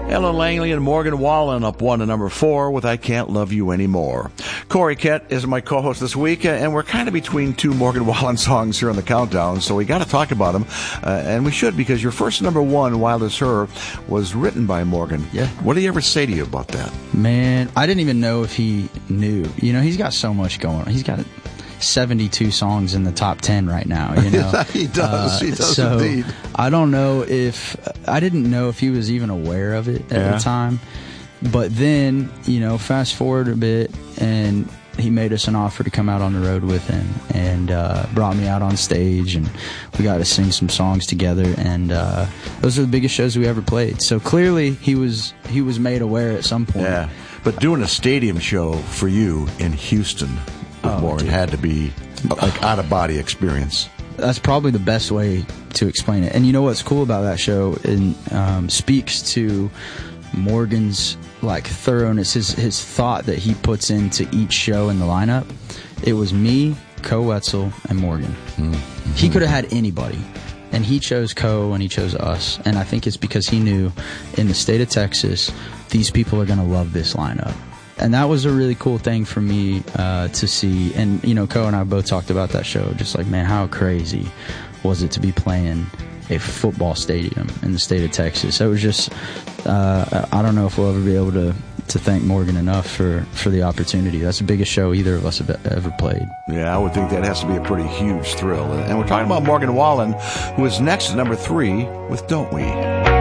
Ella Langley and Morgan Wallen up 1 to number 4 with I Can't Love You Anymore. Corey Kett is my co-host this week, and we're kind of between two Morgan Wallen songs here on the countdown, so we got to talk about them, and we should, because your first number 1, Wild as Her, was written by Morgan. Yeah. What did he ever say to you about that? Man, I didn't even know if he knew. You know, he's got so much going on. He's got 72 songs in the top 10 right now, you know. He does so indeed. I didn't know if he was even aware of it at the time. But then, you know, fast forward a bit, and he made us an offer to come out on the road with him, and brought me out on stage, and we got to sing some songs together, and those are the biggest shows we ever played. So clearly he was made aware at some point. Yeah, but doing a stadium show for you in Houston with Morgan had to be like out-of-body experience. That's probably the best way to explain it. And you know what's cool about that show? It speaks to Morgan's thoroughness, his thought that he puts into each show in the lineup. It was me, Co Wetzel, and Morgan. Mm-hmm. He could have had anybody, and he chose Co, and he chose us. And I think it's because he knew in the state of Texas, these people are going to love this lineup. And that was a really cool thing for me to see. And, you know, Co and I both talked about that show, just like, man, how crazy was it to be playing a football stadium in the state of Texas. So it was just, I don't know if we'll ever be able to thank Morgan enough for the opportunity. That's the biggest show either of us have ever played. Yeah, I would think that has to be a pretty huge thrill. And we're talking about Morgan Wallen, who is next at number 3 with Don't We?